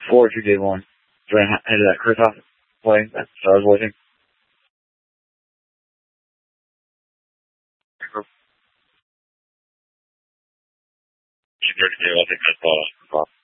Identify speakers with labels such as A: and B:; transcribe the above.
A: 4-2-1. Do I head to that Kristoff play that I was watching? I'll take that ball.